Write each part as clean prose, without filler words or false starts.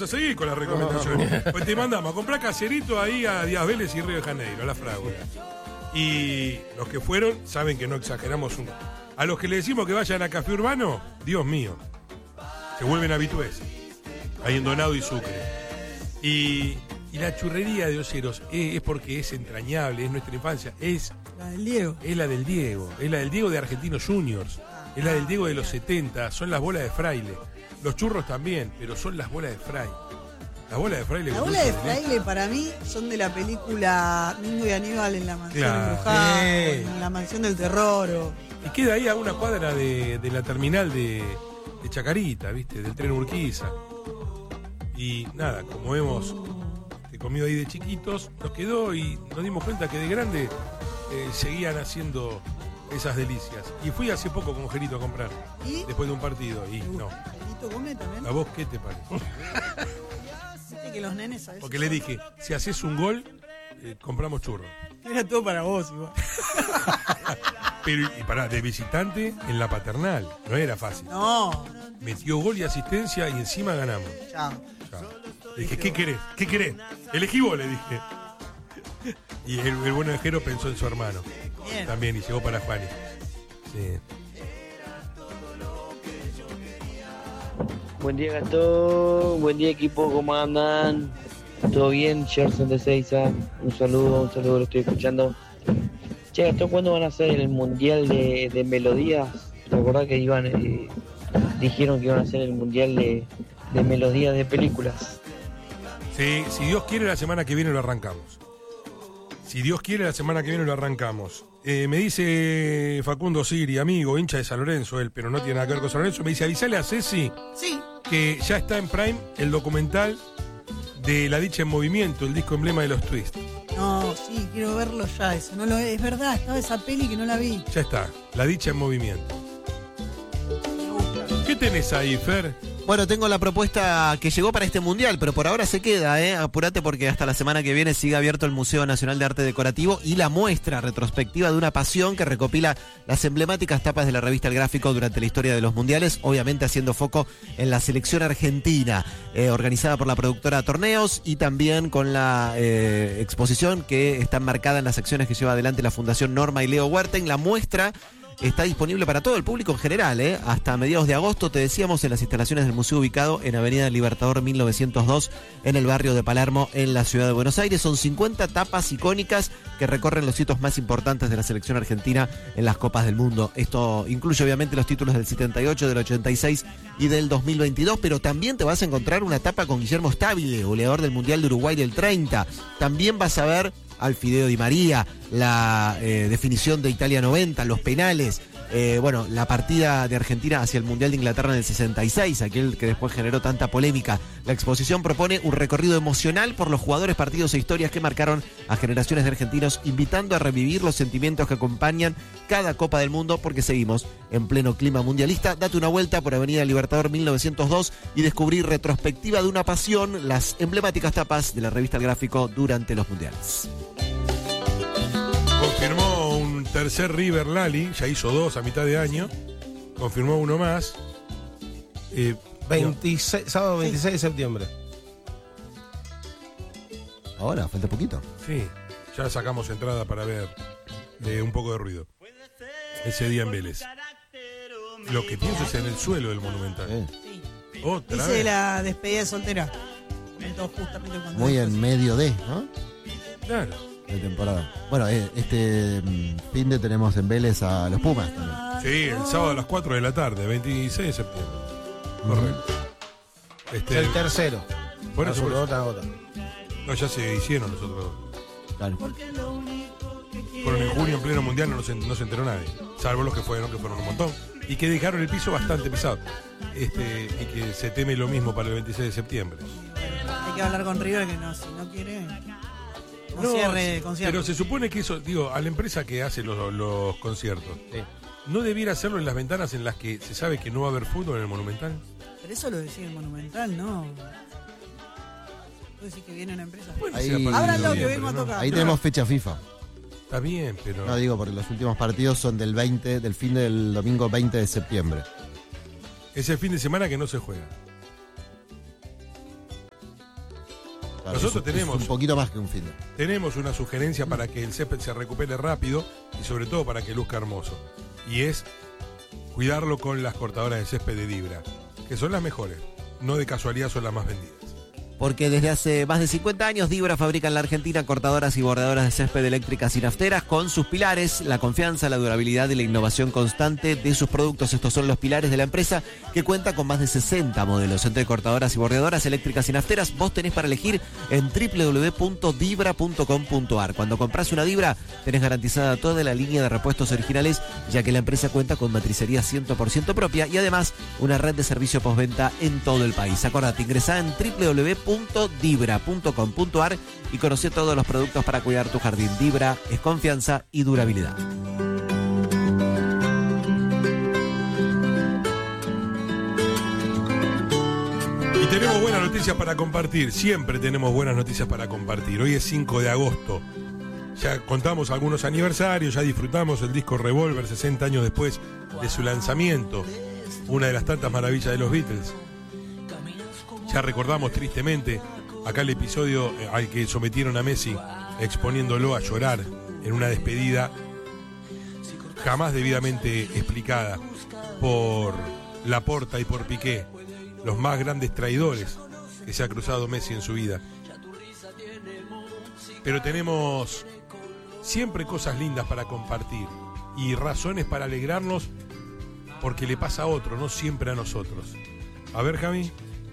a seguir con las recomendaciones. Pues te mandamos a comprar caserito ahí a Díaz Vélez y Río de Janeiro, a la Frágula. Y los que fueron saben que no exageramos un... A los que le decimos que vayan a Café Urbano, Dios mío, se vuelven habitués. Ahí en Donado y Sucre. Y la churrería de Olleros es porque es entrañable, es nuestra infancia. Es la del Diego. Es la del Diego. Es la del Diego de Argentinos Juniors. Es la del Diego de los 70. Son las bolas de fraile. Los churros también, pero son las bolas de fraile. Las bolas de fraile. Las bolas de fraile para mí son de la película Mingo y Aníbal en la mansión embrujada, en la mansión del terror. Y queda ahí a una cuadra de la terminal de Chacarita, ¿viste? Del tren Urquiza. Y nada, como hemos comido ahí de chiquitos, nos quedó y nos dimos cuenta que de grande seguían haciendo esas delicias. Y fui hace poco con Gerito a comprar. ¿Y? Después de un partido. Y no. ¿Gerito come también? ¿A vos qué te parece? Que los nenes a veces porque le dije, si haces un gol, compramos churros. Era todo para vos igual. Pero, y pará, de visitante en la Paternal. No era fácil. No. Metió gol y asistencia y encima ganamos. Chao. Le dije, ¿qué querés? ¿Qué querés? Elegí vos, le dije. Y el bueno de Jero pensó en su hermano. Bien. También, y llegó para Juani. Sí. Buen día, Gastón. Buen día, equipo. ¿Cómo andan? ¿Todo bien? Gerson de Seiza. Un saludo, lo estoy escuchando. Che, Gastón, ¿cuándo van a hacer el mundial de melodías? ¿Te acordás que dijeron que iban a hacer el mundial de melodías de películas? Sí, si Dios quiere, la semana que viene lo arrancamos. Si Dios quiere, la semana que viene lo arrancamos. Me dice Facundo Siri, amigo, hincha de San Lorenzo, él, pero no tiene nada que ver con San Lorenzo. Me dice, avisale a Ceci que ya está en Prime el documental de La Dicha en Movimiento, el disco emblema de los Twists. No, sí, quiero verlo ya, eso. No lo es verdad, estaba esa peli que no la vi. Ya está, La Dicha en Movimiento. ¿Qué tenés ahí, Fer? Bueno, tengo la propuesta que llegó para este mundial, pero por ahora se queda, apurate porque hasta la semana que viene sigue abierto el Museo Nacional de Arte Decorativo y la muestra retrospectiva de una pasión que recopila las emblemáticas tapas de la revista El Gráfico durante la historia de los mundiales, obviamente haciendo foco en la selección argentina, organizada por la productora Torneos y también con la exposición que está enmarcada en las acciones que lleva adelante la Fundación Norma y Leo Huerten. La muestra está disponible para todo el público en general, hasta mediados de agosto, te decíamos, en las instalaciones del museo ubicado en Avenida Libertador 1902, en el barrio de Palermo, en la ciudad de Buenos Aires. Son 50 tapas icónicas que recorren los hitos más importantes de la selección argentina en las Copas del Mundo. Esto incluye obviamente los títulos del 78, del 86 y del 2022, pero también te vas a encontrar una tapa con Guillermo Stabile, goleador del Mundial de Uruguay del 30. También vas a ver al Fideo Di María, la definición de Italia 90, los penales, la partida de Argentina hacia el Mundial de Inglaterra en el 66, aquel que después generó tanta polémica. La exposición propone un recorrido emocional por los jugadores, partidos e historias que marcaron a generaciones de argentinos, invitando a revivir los sentimientos que acompañan cada Copa del Mundo, porque seguimos en pleno clima mundialista. Date una vuelta por Avenida Libertador 1902 y descubrir retrospectiva de una pasión, las emblemáticas tapas de la revista El Gráfico durante los mundiales. Confirmó un tercer River Lali, ya hizo 2 a mitad de año. Confirmó uno más. Sábado 26 de septiembre. Ahora, falta poquito. Sí, ya sacamos entrada para ver un poco de ruido. Ese día en Vélez. Lo que pienso es en el suelo del Monumental. Sí. Otra Dice vez. La despedida de soltera. Justamente cuando muy en medio de, ¿no? Claro. De temporada. Bueno, este fin de tenemos en Vélez a los Pumas también. Sí, el sábado a las 4 de la tarde, 26 de septiembre. Correcto. Es el tercero. Por eso. Otra. No, ya se hicieron los otros. Claro. Fueron en junio en pleno mundial, no se enteró nadie. Salvo los que fueron un montón. Y que dejaron el piso bastante pisado. Y que se teme lo mismo para el 26 de septiembre. Hay que hablar con River que no, si no quiere. No cierre concierto. Pero se supone que eso, a la empresa que hace los conciertos, ¿no debiera hacerlo en las ventanas en las que se sabe que no va a haber fútbol en el Monumental? Pero eso lo decía el Monumental, ¿no? ¿Tú decís que viene una empresa? Ábranlo que vengo a tocar. Ahí tenemos fecha FIFA. Está bien, pero... No, digo, porque los últimos partidos son del fin del domingo 20 de septiembre. Es el fin de semana que no se juega. Claro, Nosotros tenemos un poquito más que un fin de. Tenemos una sugerencia para que el césped se recupere rápido y sobre todo para que luzca hermoso. Y es cuidarlo con las cortadoras de césped de Dibra, que son las mejores. No de casualidad son las más vendidas. Porque desde hace más de 50 años Dibra fabrica en la Argentina cortadoras y bordadoras de césped eléctricas y nafteras con sus pilares, la confianza, la durabilidad y la innovación constante de sus productos. Estos son los pilares de la empresa, que cuenta con más de 60 modelos entre cortadoras y bordadoras eléctricas y nafteras. Vos tenés para elegir en www.dibra.com.ar. Cuando compras una Dibra tenés garantizada toda la línea de repuestos originales, ya que la empresa cuenta con matricería 100% propia y además una red de servicio postventa en todo el país. Acordate, ingresá en www.dibra.com.ar y conoce todos los productos para cuidar tu jardín. Dibra es confianza y durabilidad. Y tenemos buenas noticias para compartir. Siempre tenemos buenas noticias para compartir. Hoy es 5 de agosto. Ya contamos algunos aniversarios, ya disfrutamos el disco Revolver 60 años después de su lanzamiento. Una de las tantas maravillas de los Beatles. Ya recordamos tristemente acá el episodio al que sometieron a Messi exponiéndolo a llorar en una despedida jamás debidamente explicada por Laporta y por Piqué, los más grandes traidores que se ha cruzado Messi en su vida. Pero tenemos siempre cosas lindas para compartir y razones para alegrarnos porque le pasa a otro, no siempre a nosotros. A ver, Javi.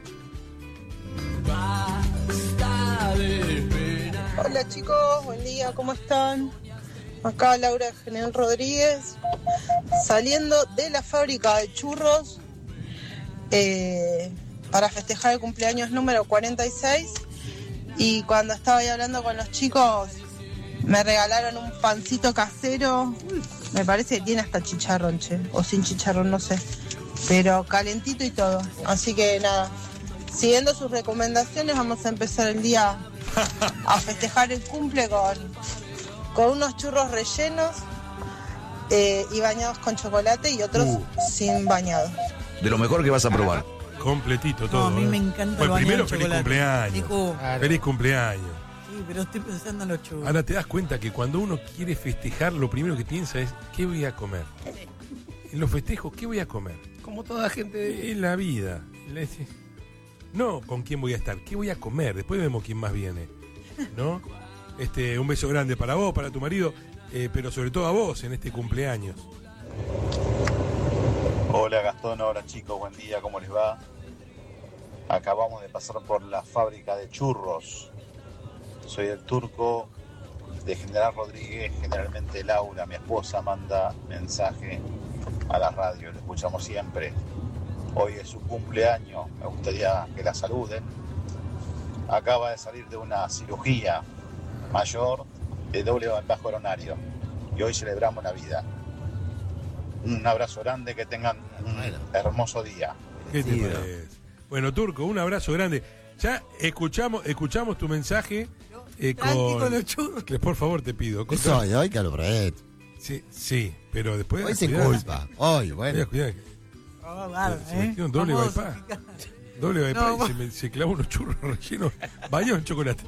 Hola chicos, buen día, ¿cómo están? Acá Laura General Rodríguez, saliendo de la fábrica de churros para festejar el cumpleaños número 46, y cuando estaba ahí hablando con los chicos me regalaron un pancito casero, me parece que tiene hasta chicharrón, o sin chicharrón, no sé, pero calentito y todo, así que nada. Siguiendo sus recomendaciones, vamos a empezar el día a festejar el cumple con unos churros rellenos y bañados con chocolate y otros sin bañado. De lo mejor que vas a probar. Completito todo. No, a mí me encanta el bueno, bañado primero de feliz chocolate. cumpleaños. Dijo, Feliz cumpleaños. sí, pero estoy pensando en los churros. Ahora te das cuenta que cuando uno quiere festejar, lo primero que piensa es ¿qué voy a comer? En los festejos, ¿qué voy a comer? Como toda gente. En la vida. No con quién voy a estar, qué voy a comer, después vemos quién más viene, ¿no? Un beso grande para vos, para tu marido, pero sobre todo a vos en este cumpleaños. Hola Gastón, hola chicos, buen día, ¿cómo les va? Acabamos de pasar por la fábrica de churros. Soy el Turco de General Rodríguez, generalmente Laura, mi esposa, manda mensaje a la radio, lo escuchamos siempre. Hoy es su cumpleaños, me gustaría que la saluden. Acaba de salir de una cirugía mayor de doble bypass coronario y hoy celebramos la vida. Un abrazo grande, que tengan un hermoso día. ¿Qué te parece? Bueno, Turco, un abrazo grande. Ya escuchamos tu mensaje con los churros. Por favor, te pido. Eso hoy que lo probé. Sí, pero después... Hoy se culpa. Hoy, bueno. Cuidado. Se metió un doble bypass. Doble bypass y se clavó unos churros rellenos bañados en chocolate.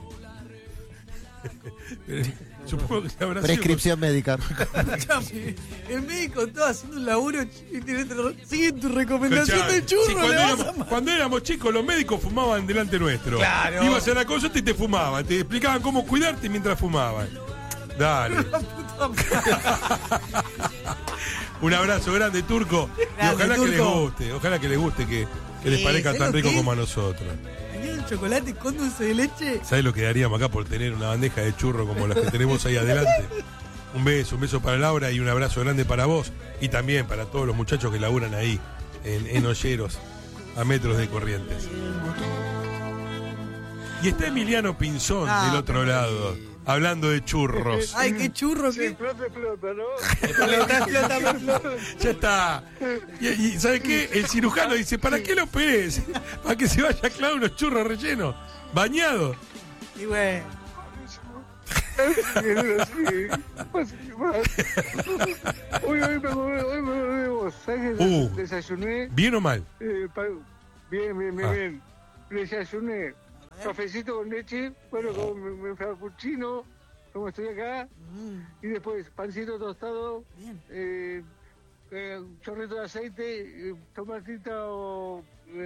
Supongo que se habrá prescripción médica. El médico estaba haciendo un laburo y sigue tu recomendación del churro. Sí, cuando éramos chicos, los médicos fumaban delante nuestro. Claro. Ibas a la consulta y te fumaban. Te explicaban cómo cuidarte mientras fumaban. Dale. Un abrazo grande, Turco. Grande, y ojalá Turco. que les guste, que les parezca tan rico como a nosotros. ¿Bañado en chocolate con dulce de leche? ¿Sabes lo que daríamos acá por tener una bandeja de churro como las que tenemos ahí adelante? Un beso para Laura y un abrazo grande para vos y también para todos los muchachos que laburan ahí en Olleros, a metros de Corrientes. Y está Emiliano Pinzón del otro lado, hablando de churros. Ay, qué churro que... Explota, ¿no? Ya está. Y ¿sabes qué? El cirujano dice, ¿para qué lo operés? Para que se vaya a clavar unos churros rellenos, bañados. Y bueno. Hoy me vemos. ¿Sabes qué desayuné? ¿Bien o mal? Bien. Desayuné cafecito con leche, bueno, con mi frappuccino, como estoy acá, y después pancito tostado, chorrito de aceite, tomatito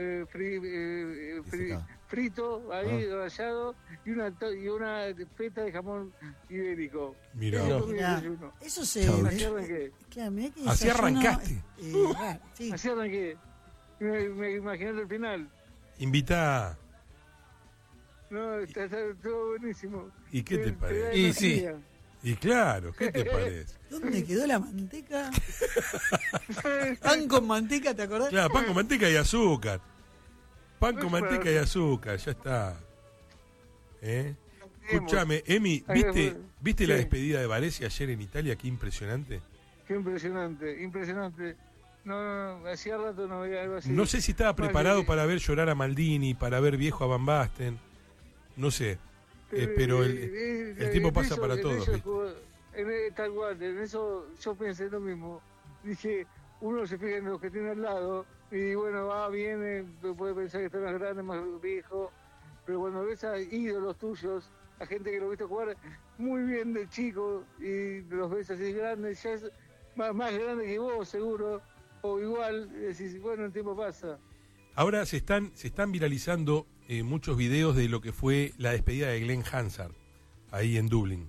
frito, ahí, rallado, y una feta de jamón ibérico. Mirá. Eso se... Así arranqué. Así arrancaste. Sí. Así arranqué. Me imaginé el final. Invita. No, está todo buenísimo. ¿Y qué te parece? Y sí. Y claro, ¿qué te parece? ¿Dónde quedó la manteca? Pan con manteca, ¿te acordás? Claro, pan con manteca y azúcar. Pan con manteca y azúcar, ya está. Escúchame, Emi, ¿viste la despedida de Varese ayer en Italia? Qué impresionante. Qué impresionante. No, hacía rato no veía algo así. No sé si estaba preparado para ver llorar a Maldini, para ver viejo a Van Basten. No sé. Pero el tiempo pasa para todos. Tal cual, en eso yo pensé lo mismo. Dije, uno se fija en los que tiene al lado y bueno, va, viene, puede pensar que está más grande, más viejo, pero cuando ves a ídolos tuyos, a gente que lo viste jugar muy bien de chico y los ves así grandes, ya es más grande que vos seguro, o igual, decís, bueno, el tiempo pasa. Ahora se están viralizando muchos videos de lo que fue la despedida de Glenn Hansard ahí en Dublín.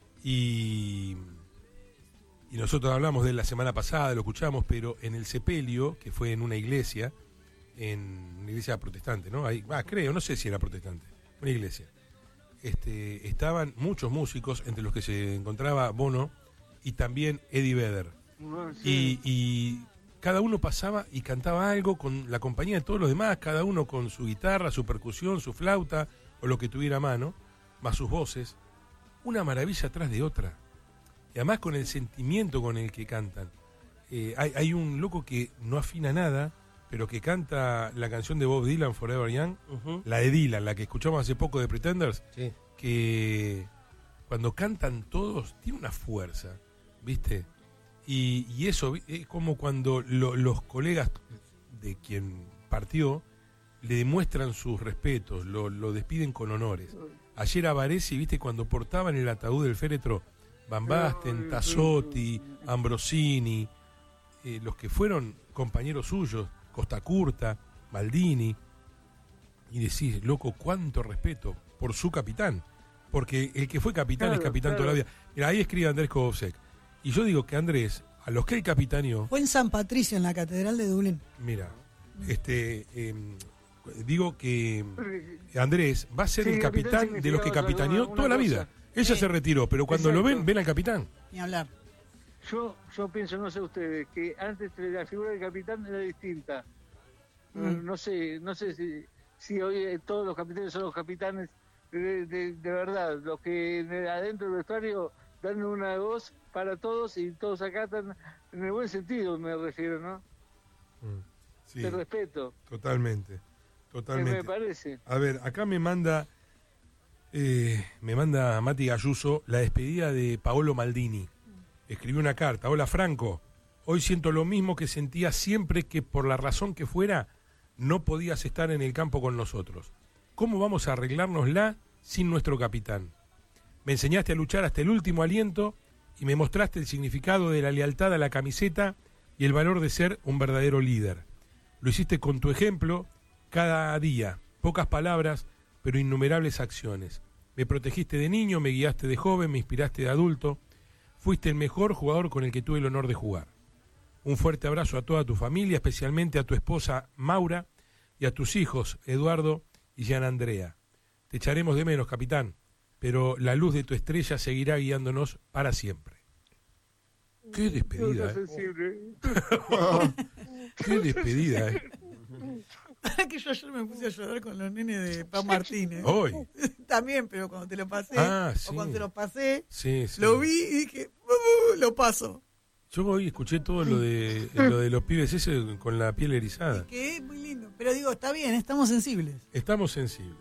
Y nosotros hablamos de él la semana pasada, lo escuchamos, pero en el sepelio, que fue en una iglesia protestante, ¿no? Ahí, creo, no sé si era protestante, una iglesia. Estaban muchos músicos, entre los que se encontraba Bono y también Eddie Vedder. Sí. Y cada uno pasaba y cantaba algo con la compañía de todos los demás, cada uno con su guitarra, su percusión, su flauta o lo que tuviera a mano, más sus voces. Una maravilla tras de otra. Y además con el sentimiento con el que cantan. Hay un loco que no afina nada, pero que canta la canción de Bob Dylan, Forever Young, la de Dylan, la que escuchamos hace poco de Pretenders, que cuando cantan todos tiene una fuerza, ¿viste? Y eso es como cuando los colegas de quien partió le demuestran sus respetos, lo despiden con honores. Ayer a Varese, ¿viste? Cuando portaban el ataúd del féretro, Van Basten, Tassotti, Ambrosini, los que fueron compañeros suyos, Costa Curta, Maldini, y decís, loco, cuánto respeto por su capitán, porque el que fue capitán es capitán toda la vida. Mira, ahí escribe Andrés Kovsek. Y yo digo que Andrés, a los que él capitaneó... Fue en San Patricio, en la Catedral de Dublín. Mira, digo que Andrés va a ser el capitán de los que capitaneó toda la vida. Ella se retiró, pero cuando lo ven al capitán. Ni hablar. Yo pienso, no sé ustedes, que antes la figura del capitán era distinta. No sé si hoy todos los capitanes son los capitanes de verdad, los que adentro del vestuario dan una voz para todos y todos acatan, en el buen sentido me refiero, ¿no? Sí, de respeto. Totalmente. Me parece. A ver, acá me manda Mati Gayuso la despedida de Paolo Maldini. Escribió una carta: hola Franco, hoy siento lo mismo que sentía siempre que por la razón que fuera no podías estar en el campo con nosotros. ¿Cómo vamos a arreglárnosla sin nuestro capitán? Me enseñaste a luchar hasta el último aliento y me mostraste el significado de la lealtad a la camiseta y el valor de ser un verdadero líder. Lo hiciste con tu ejemplo cada día, pocas palabras, pero innumerables acciones. Me protegiste de niño, me guiaste de joven, me inspiraste de adulto. Fuiste el mejor jugador con el que tuve el honor de jugar. Un fuerte abrazo a toda tu familia, especialmente a tu esposa Maura y a tus hijos Eduardo y Gian Andrea. Te echaremos de menos, capitán, pero la luz de tu estrella seguirá guiándonos para siempre. Qué despedida, Qué despedida, Que yo ayer me puse a llorar con los nenes de Pau Martínez. Hoy. También, pero cuando te lo pasé, sí. o cuando te lo pasé, sí. Lo vi y dije, lo paso. Yo hoy escuché todo lo de los pibes ese con la piel erizada. Es que es muy lindo, pero digo, está bien, estamos sensibles. Estamos sensibles.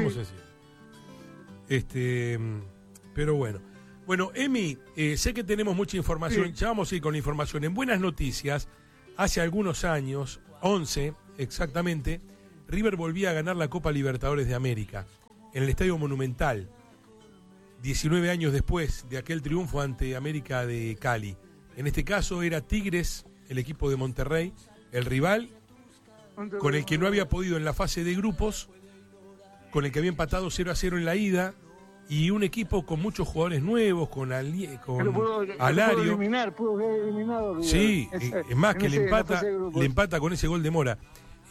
Pero bueno. Bueno, Emi, sé que tenemos mucha información, ya vamos a ir con la información. En Buenas Noticias, hace algunos años, 11 exactamente, River volvía a ganar la Copa Libertadores de América. en el Estadio Monumental, 19 años después de aquel triunfo ante América de Cali. En este caso era Tigres, el equipo de Monterrey, el rival con el que no había podido en la fase de grupos, con el que había empatado 0-0 en la ida, y un equipo con muchos jugadores nuevos, con Alario. Pudo quedar eliminado. Sí, es más que le empata con ese gol de Mora.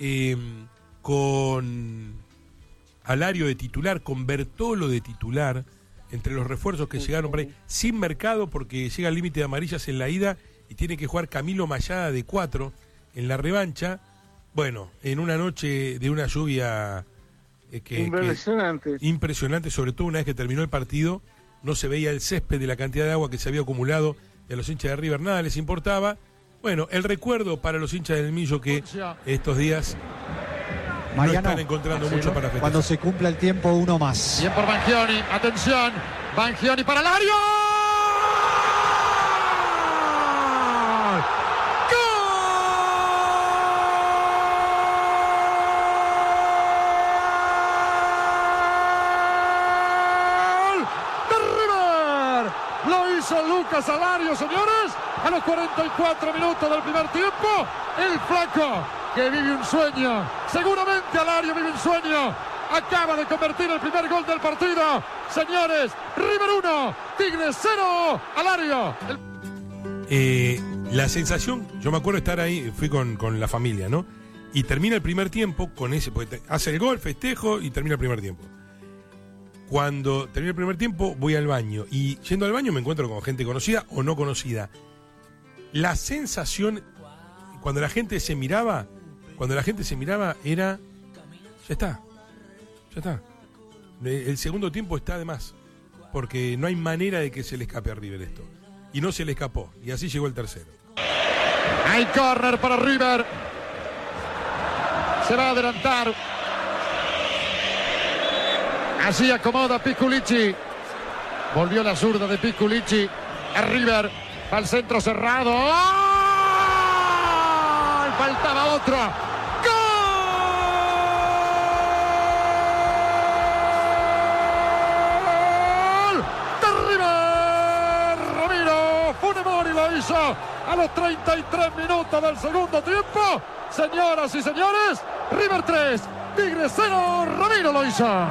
Con Alario de titular, con Bertolo de titular, entre los refuerzos que llegaron por ahí, sin Mercado porque llega al límite de amarillas en la ida y tiene que jugar Camilo Mayada de 4 en la revancha. Bueno, en una noche de una lluvia impresionante, sobre todo una vez que terminó el partido, no se veía el césped de la cantidad de agua que se había acumulado, y a los hinchas de River nada les importaba. Bueno, el recuerdo para los hinchas del Millo que estos días no están encontrando mucho para festejar. Cuando se cumpla el tiempo, uno más. Bien por Banchioni, atención, Banchioni para Alario. Lucas Alario, señores, a los 44 minutos del primer tiempo, el flaco que vive un sueño, seguramente Alario vive un sueño, acaba de convertir el primer gol del partido, señores, River 1, Tigres 0, Alario. La sensación, yo me acuerdo estar ahí, fui con la familia, ¿no? Y termina el primer tiempo con ese, porque hace el gol, festejo y termina el primer tiempo. Cuando termina el primer tiempo voy al baño y yendo al baño me encuentro con gente conocida o no conocida. La sensación cuando la gente se miraba era ya está. El segundo tiempo está de más, porque no hay manera de que se le escape a River esto. Y no se le escapó, y así llegó el tercero. Hay córner para River. Se va a adelantar. Así acomoda Piculici. Volvió la zurda de Piculici. A River. Va al centro cerrado. ¡Oh! Faltaba otro. ¡Gol! ¡De River! Ramiro Funemori lo hizo a los 33 minutos del segundo tiempo. Señoras y señores, River 3, Tigres 0, Ramiro lo hizo.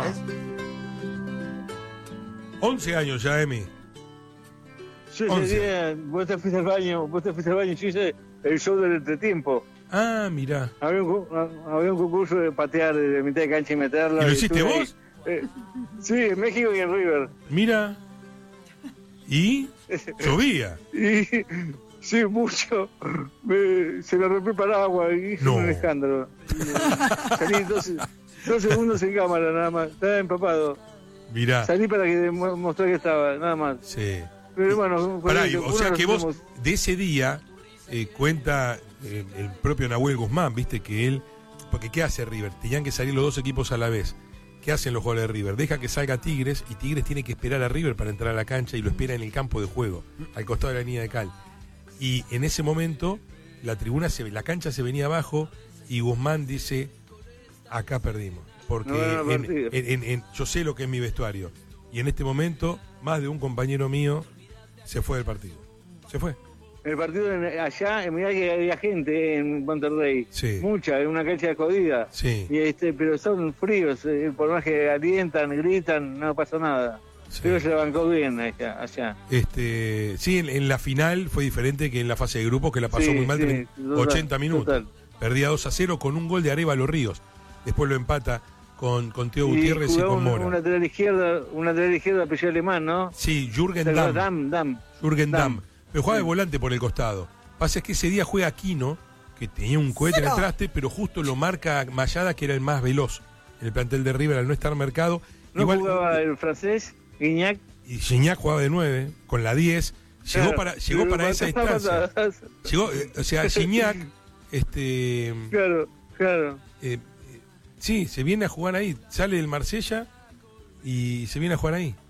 11 años ya, Emi. Sí, vos te fuiste al baño, yo hice el show del entretiempo. Ah, mirá. Había un concurso de patear de mitad de cancha y meterla. ¿Y lo hiciste vos? Sí, en México y en River. Mira. ¿Y? Llovía. Sí, mucho. Se me rompió el paraguas y hice un escándalo. Salí 2 segundos en cámara nada más. Estaba empapado. Mirá. Salí para que mostrar que estaba, nada más. Sí. Pero bueno, o sea que vos, de ese día, cuenta el propio Nahuel Guzmán, viste que él, porque ¿qué hace River? Tenían que salir los dos equipos a la vez. ¿Qué hacen los jugadores de River? Deja que salga Tigres y Tigres tiene que esperar a River para entrar a la cancha y lo espera en el campo de juego, al costado de la línea de cal. Y en ese momento, la cancha se venía abajo y Guzmán dice, acá perdimos. Porque yo sé lo que es mi vestuario. Y en este momento, más de un compañero mío se fue del partido. Se fue. El partido allá, mirá que había gente en Monterrey. Sí. Mucha, en una cancha jodida. Sí. Pero son fríos, por más que alientan, gritan, no pasa nada. Sí. Pero se la bancó bien allá. Sí, en la final fue diferente que en la fase de grupos, que la pasó muy mal, 80 minutos. Total. Perdía 2-0 con un gol de Arévalo Ríos. Después lo empata con Teo Gutiérrez y con Mora. Un lateral izquierda apellido alemán, ¿no? Sí, Jürgen Damm. Jürgen Damm. Pero jugaba de volante por el costado. Pasa es que ese día juega Aquino, que tenía un cohete en el traste, pero justo lo marca Mayada, que era el más veloz en el plantel de River al no estar Mercado. ¿No jugaba el francés, Gignac? Y Gignac jugaba de 9, con la 10. Llegó para esa distancia. Gignac... Claro. Sí, se viene a jugar ahí. Sale del Marsella y se viene a jugar ahí.